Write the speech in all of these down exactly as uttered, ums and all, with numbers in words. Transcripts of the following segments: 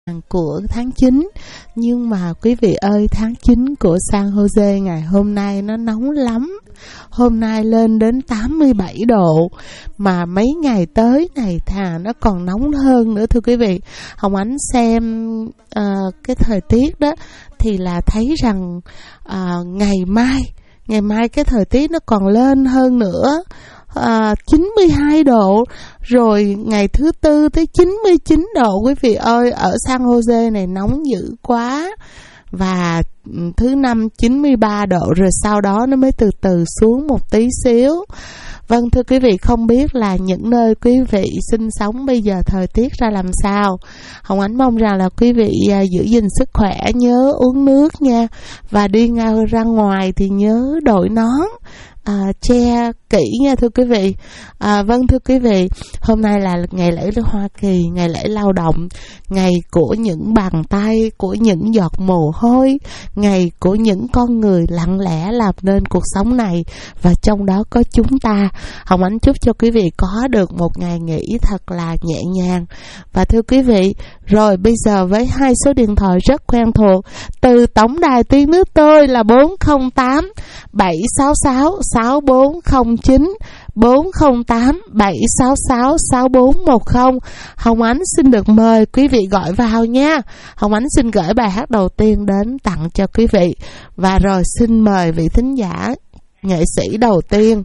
của tháng chín. Nhưng mà quý vị ơi, tháng chín của San Jose ngày hôm nay nó nóng lắm. Hôm nay lên đến tám mươi bảy độ, mà mấy ngày tới này thà nó còn nóng hơn nữa thưa quý vị. Hồng Ánh xem uh, cái thời tiết đó thì là thấy rằng uh, ngày mai ngày mai cái thời tiết nó còn lên hơn nữa. À, chín mươi hai độ, rồi ngày thứ tư tới chín mươi chín độ. Quý vị ơi, ở San Jose này nóng dữ quá. Và thứ năm chín mươi ba độ, rồi sau đó nó mới từ từ xuống một tí xíu. Vâng thưa quý vị, không biết là những nơi quý vị sinh sống bây giờ thời tiết ra làm sao. Hồng Ánh mong rằng là quý vị à, giữ gìn sức khỏe, nhớ uống nước nha. Và đi ra ngoài thì nhớ đội nón, à, che kỹ nha thưa quý vị. à, Vâng thưa quý vị, hôm nay là ngày lễ Hoa Kỳ, ngày lễ lao động, ngày của những bàn tay, của những giọt mồ hôi, ngày của những con người lặng lẽ làm nên cuộc sống này, và trong đó có chúng ta. Hồng Ánh chúc cho quý vị có được một ngày nghỉ thật là nhẹ nhàng. Và thưa quý vị, rồi bây giờ với hai số điện thoại rất quen thuộc từ tổng đài Tiếng Nước tôi là bốn không tám bảy sáu sáu sáu bốn không chín, bốn không tám bảy sáu sáu sáu bốn một không. Hồng Ánh xin được mời quý vị gọi vào nha. Hồng Ánh xin gửi bài hát đầu tiên đến tặng cho quý vị. Và rồi xin mời vị thính giả nghệ sĩ đầu tiên.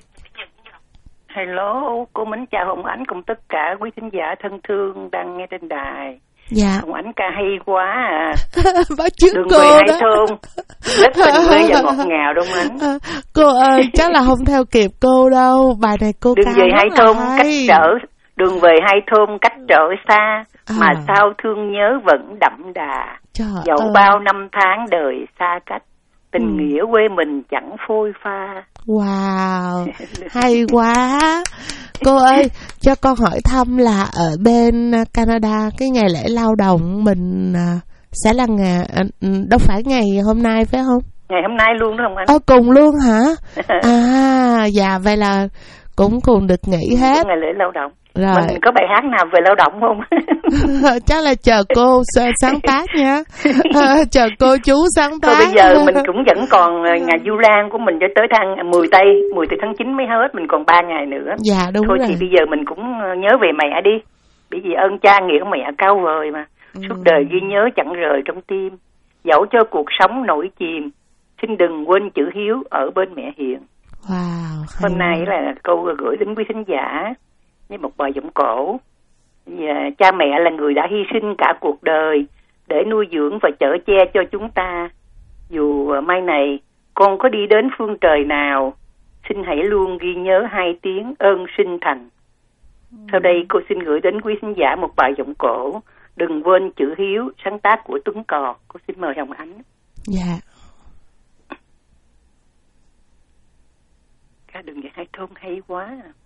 Hello, cô mến chào Hồng Ánh cùng tất cả quý thính giả thân thương đang nghe trên đài. Dạ. Hồng Ánh ca hay quá à. Bắt chước Đường cô về hay đó. thơm, rất tình quê và ngọt ngào đúng không Ánh? Cô ơi, chắc là không theo kịp cô đâu. Bài này cô đường ca về hay thơm hay. cách trở, đường về hay thơm cách trở xa, à. mà sao thương nhớ vẫn đậm đà. Trời Dẫu ơi. bao năm tháng đời xa cách, tình ừ. nghĩa quê mình chẳng phôi pha. Wow, hay quá. Cô ơi, cho con hỏi thăm là ở bên Canada cái ngày lễ lao động mình sẽ là ngày, đâu phải ngày hôm nay phải không? Ngày hôm nay luôn đó không anh? Ờ, cùng luôn hả? À, dạ, vậy là cũng cùng được nghỉ hết. Ngày lễ lao động. Rồi. Mình có bài hát nào về lao động không? Chắc là chờ cô sáng tác nha. Chờ cô chú sáng tác. Thôi bây giờ mình cũng vẫn còn ngày Du Lan của mình cho tới tháng mười tây, mười tây tháng chín mới hết, mình còn ba ngày nữa. Dạ đúng Thôi rồi. thì bây giờ mình cũng nhớ về mẹ đi. Bởi vì ơn cha nghĩa mẹ cao vời mà. Ừ. Suốt đời ghi nhớ chẳng rời trong tim. Dẫu cho cuộc sống nổi chìm, xin đừng quên chữ hiếu ở bên mẹ hiền. Wow. Hôm nay là câu gửi đến quý thính giả với một bài giọng cổ. Và cha mẹ là người đã hy sinh cả cuộc đời để nuôi dưỡng và chở che cho chúng ta. Dù mai này con có đi đến phương trời nào, xin hãy luôn ghi nhớ hai tiếng ơn sinh thành. Sau đây cô xin gửi đến quý khán giả một bài giọng cổ Đừng quên chữ hiếu, sáng tác của Tuấn Cò. Cô xin mời Hồng Ánh. Dạ. Ca Đừng Vậy Hay Thôn hay quá.